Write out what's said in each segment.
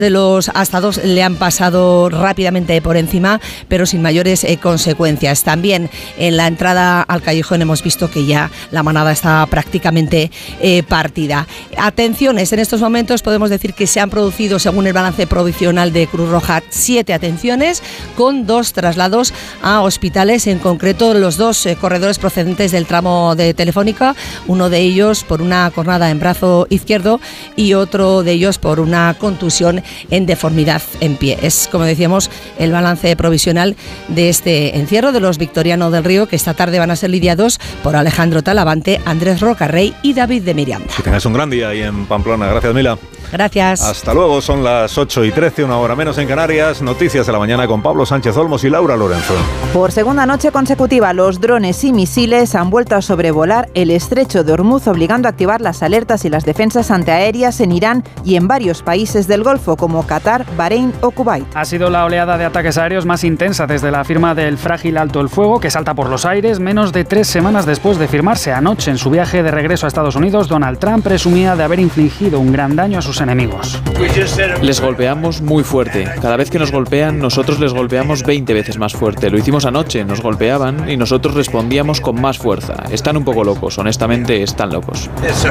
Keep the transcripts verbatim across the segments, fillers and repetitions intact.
de los astados le han pasado rápidamente por encima, pero sin mayores eh, consecuencias. También en la entrada al callejón hemos visto que ya la manada está prácticamente eh, partida. Atenciones, en estos momentos podemos decir que se han producido, según el balance provisional de Cruz Roja, siete atenciones con dos traslados a hospitales, en concreto los dos eh, corredores procedentes del tramo de Telefónica, uno de ellos por una cornada en brazo izquierdo y otro de ellos por una contusión en deformidad en pie. Es, como decíamos, el balance provisional de este encierro de los Victoriano del Río, que esta tarde van a ser lidiados por Alejandro Talavante, Andrés Rocarrey y David de Miranda. Que tengas un gran día ahí en Pamplona. Gracias, Mila. Gracias. Hasta luego, son las ocho y trece, una hora menos en Canarias. Noticias de la mañana con Pablo Sánchez Olmos y Laura Lorenzo. Por segunda noche consecutiva, los drones y misiles han vuelto a sobrevolar el estrecho de Hormuz, obligando a activar las alertas y las defensas antiaéreas en Irán y en varios países del Golfo, como Qatar, Bahrein o Kuwait. Ha sido la oleada de ataques aéreos más intensa desde la firma del frágil alto el fuego, que salta por los aires menos de tres semanas después de firmarse. Anoche, en su viaje de regreso a Estados Unidos, Donald Trump presumía de haber infligido un gran daño a sus enemigos. Les golpeamos muy fuerte. Cada vez que nos golpean, nosotros les golpeamos veinte veces más fuerte. Lo hicimos anoche, nos golpeaban y nosotros respondíamos con más fuerza. Están un poco locos, honestamente están locos.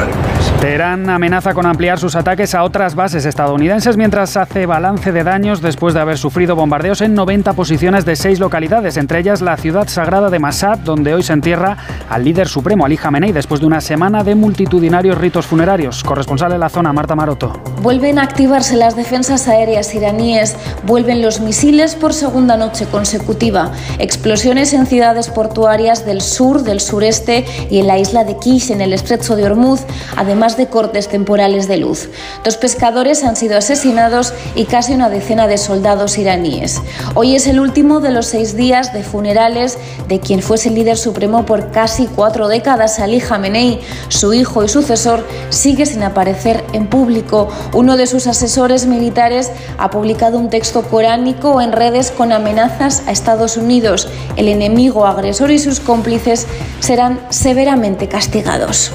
Teherán amenaza con ampliar sus ataques a otras bases estadounidenses mientras hace balance de daños después de haber sufrido bombardeos en noventa posiciones de seis localidades, entre ellas la ciudad sagrada de Mashhad, donde hoy se entierra al líder supremo, Ali Jamenei, después de una semana de multitudinarios ritos funerarios. Corresponsal en la zona, Marta Maroto. Vuelven a activarse las defensas aéreas iraníes, vuelven los misiles por segunda noche consecutiva. Explosiones en ciudades portuarias del sur, del sureste y en la isla de Kish, en el estrecho de Hormuz, además de cortes temporales de luz. Dos pescadores han sido asesinados y casi una decena de soldados iraníes. Hoy es el último de los seis días de funerales de quien fuese el líder supremo por casi cuatro décadas, Ali Jamenei. Su hijo y sucesor sigue sin aparecer en público. Uno de sus asesores militares ha publicado un texto coránico en redes con amenazas a Estados Unidos. El enemigo agresor y sus cómplices serán severamente castigados.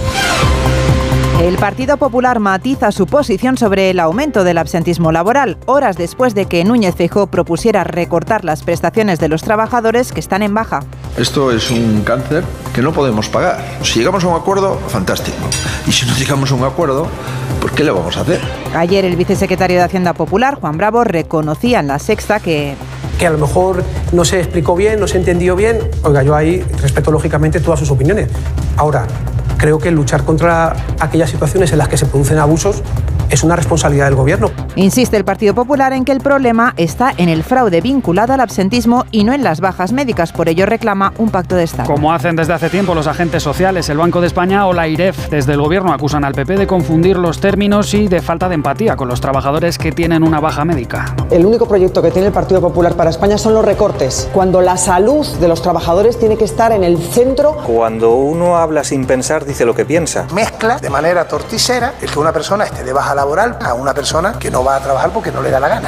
El Partido Popular matiza su posición sobre el aumento del absentismo laboral, horas después de que Núñez Feijóo propusiera recortar las prestaciones de los trabajadores que están en baja. Esto es un cáncer que no podemos pagar. Si llegamos a un acuerdo, fantástico. Y si no llegamos a un acuerdo, pues ¿qué le vamos a hacer? Ayer el vicesecretario de Hacienda Popular, Juan Bravo, reconocía en La Sexta que... que a lo mejor no se explicó bien, no se entendió bien. Oiga, yo ahí respeto lógicamente todas sus opiniones. Ahora, creo que luchar contra aquellas situaciones en las que se producen abusos es una responsabilidad del Gobierno. Insiste el Partido Popular en que el problema está en el fraude vinculado al absentismo y no en las bajas médicas. Por ello reclama un pacto de Estado. Como hacen desde hace tiempo los agentes sociales, el Banco de España o la AIREF, desde el Gobierno acusan al P P de confundir los términos y de falta de empatía con los trabajadores que tienen una baja médica. El único proyecto que tiene el Partido Popular para España son los recortes, cuando la salud de los trabajadores tiene que estar en el centro. Cuando uno habla sin pensar, dice lo que piensa. Mezcla de manera torticera el que una persona esté de baja laboral a una persona que no va a trabajar porque no le da la gana.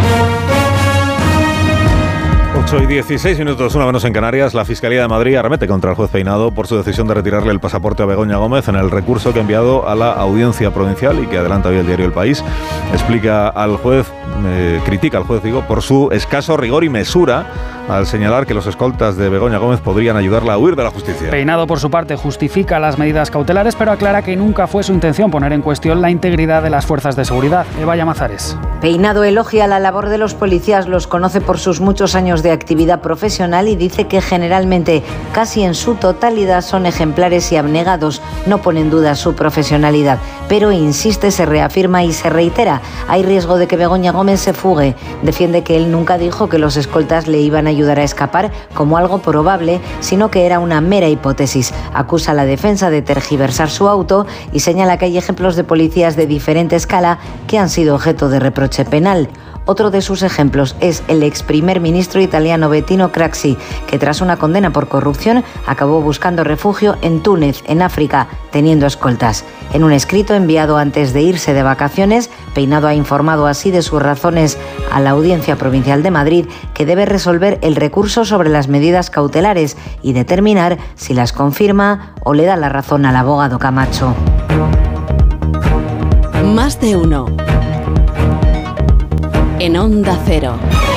ocho y dieciséis minutos, una menos en Canarias. La Fiscalía de Madrid arremete contra el juez Peinado por su decisión de retirarle el pasaporte a Begoña Gómez en el recurso que ha enviado a la Audiencia Provincial y que adelanta hoy el diario El País. Explica al juez, eh, critica al juez, digo, por su escaso rigor y mesura al señalar que los escoltas de Begoña Gómez podrían ayudarla a huir de la justicia. Peinado, por su parte, justifica las medidas cautelares, pero aclara que nunca fue su intención poner en cuestión la integridad de las fuerzas de seguridad. Eva Llamazares. Peinado elogia la labor de los policías, los conoce por sus muchos años de actividad profesional y dice que generalmente, casi en su totalidad, son ejemplares y abnegados. No pone en duda su profesionalidad, pero insiste, se reafirma y se reitera. Hay riesgo de que Begoña Gómez se fugue. Defiende que él nunca dijo que los escoltas le iban a ayudar a escapar como algo probable, sino que era una mera hipótesis. Acusa a la defensa de tergiversar su auto y señala que hay ejemplos de policías de diferente escala que han sido objeto de reproche penal. Otro de sus ejemplos es el ex primer ministro italiano Bettino Craxi, que tras una condena por corrupción acabó buscando refugio en Túnez, en África, teniendo escoltas. En un escrito enviado antes de irse de vacaciones, Peinado ha informado así de sus razones a la Audiencia Provincial de Madrid, que debe resolver el recurso sobre las medidas cautelares y determinar si las confirma o le da la razón al abogado Camacho. Más de uno. en Onda Cero.